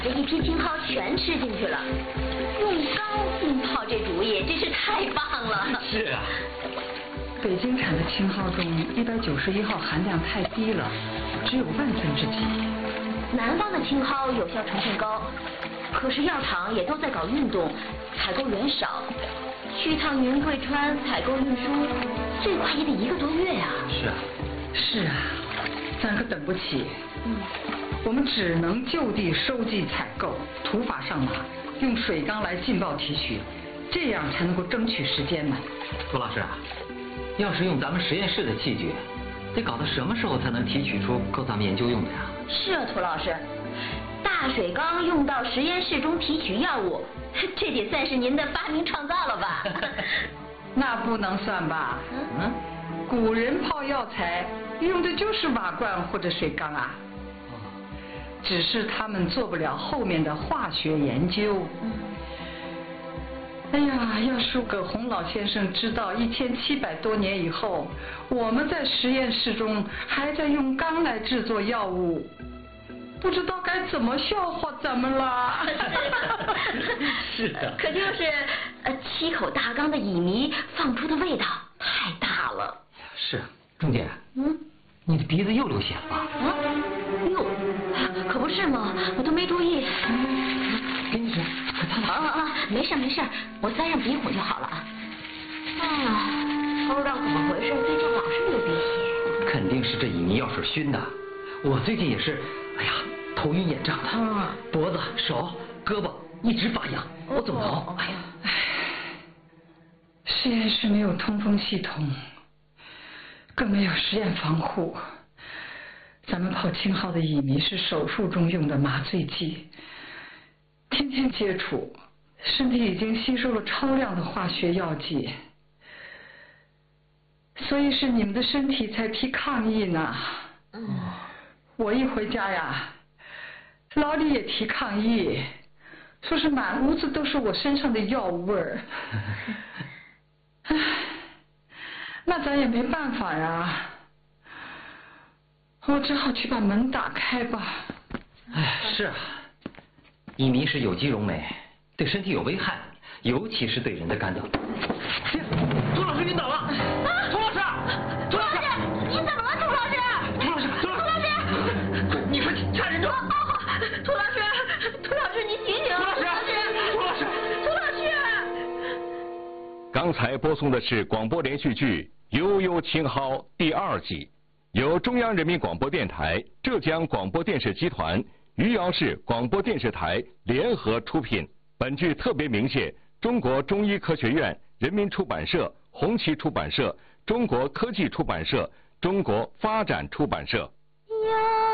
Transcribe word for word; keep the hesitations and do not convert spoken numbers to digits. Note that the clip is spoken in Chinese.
这一批青蒿全吃进去了。用钢浸泡这主意真是太棒了。 是啊。 北京产的青蒿中一百九十一号含量太低了，只有万分之几。 南方的青蒿有效成分高，可是药厂也都在搞运动，采购员少。去趟云贵川采购运输，最快也得一个多月啊。 是啊。 是啊，咱可等不起。 嗯。 我们只能就地收集采购，土法上马，用水缸来浸泡提取，这样才能够争取时间嘛。 涂老师啊，要是用咱们实验室的器具，得搞到什么时候才能提取出够咱们研究用的呀？ 是啊，涂老师，大水缸用到实验室中提取药物，这得算是您的发明创造了吧？ 那不能算吧？嗯，古人泡药材用的就是瓦罐或者水缸啊。只是他们做不了后面的化学研究。嗯。哎呀，要是葛洪老先生知道一千七百多年以后，我们在实验室中还在用钢来制作药物，不知道该怎么笑话咱们了。 是的。 可就是呃，七口大缸的乙醚放出的味道太大了。 是，钟姐。 嗯。 你的鼻子又流血了吧？ 啊，哟，可不是嘛，我都没注意。 给你纸，快擦擦。 啊啊啊！没事没事，我塞上鼻孔就好了啊。啊，不知道怎么回事，最近老是流鼻血。 肯定是这乙醚药水熏的。我最近也是，哎呀，头晕眼胀的，嗯、脖子、手、胳膊一直发痒，我怎么挠？哎呀，唉， 实验室没有通风系统。更没有实验防护。咱们泡青蒿的乙醚是手术中用的麻醉剂，天天接触，身体已经吸收了超量的化学药剂，所以是你们的身体才提抗议呢。嗯，我一回家呀，老李也提抗议，说是满屋子都是我身上的药味儿。唉。那咱也没办法呀，我只好去把门打开吧。 哎，是啊，乙醚是有机溶酶，对身体有危害，尤其是对人的肝脏。涂老师晕倒了！啊，涂老师，涂老师， 你怎么了，涂老师？ 涂老师，涂老师，你快掐人中！ 涂老师，涂老师，你醒醒！ 涂老师，涂老师， 涂老师。 刚才播送的是广播连续剧《悠悠青蒿》第二集，由中央人民广播电台、浙江广播电视集团、余姚市广播电视台联合出品。本剧特别鸣谢中国中医科学院、人民出版社、红旗出版社、中国科技出版社、中国发展出版社。